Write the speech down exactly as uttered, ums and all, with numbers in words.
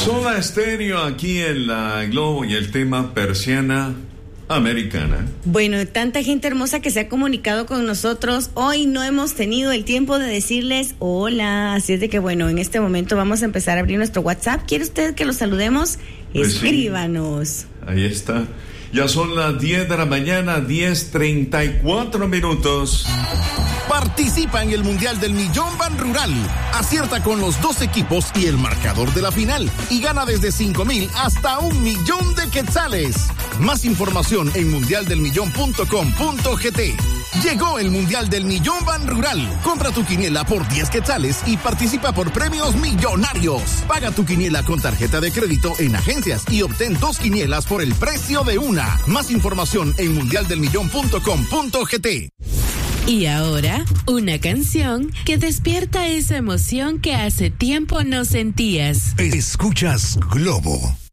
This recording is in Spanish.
Soda Stereo aquí en la Globo y el tema persiana americana. Bueno, tanta gente hermosa que se ha comunicado con nosotros. Hoy no hemos tenido el tiempo de decirles hola, así es de que bueno, en este momento vamos a empezar a abrir nuestro WhatsApp. ¿Quiere usted que lo saludemos? Pues escríbanos. Sí, ahí está. Ya son las diez de la mañana, diez treinta y cuatro minutos. Participa en el Mundial del Millón Ban Rural. Acierta con los dos equipos y el marcador de la final. Y gana desde cinco mil hasta un millón de quetzales. Más información en mundial del millón punto com punto gt. Llegó el Mundial del Millón Ban Rural. Compra tu quiniela por diez quetzales y participa por premios millonarios. Paga tu quiniela con tarjeta de crédito en agencias y obtén dos quinielas por el precio de una. Más información en mundial del millón punto com punto gt. Y ahora, una canción que despierta esa emoción que hace tiempo no sentías. Escuchas Globo.